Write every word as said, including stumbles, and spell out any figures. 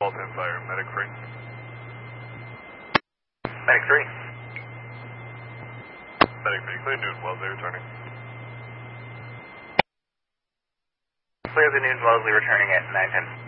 Wall ten Fire, Medic three. Medic three. Medic three, clear Newton Wellesley returning. Clear the Newton Wellesley returning at nine ten.